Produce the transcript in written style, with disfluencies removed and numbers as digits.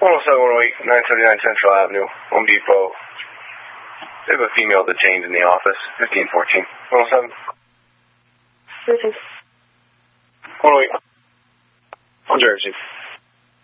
107, 979 Central Avenue, Home Depot. They have a female detained in the office, 1514. 107. 108. On Jersey.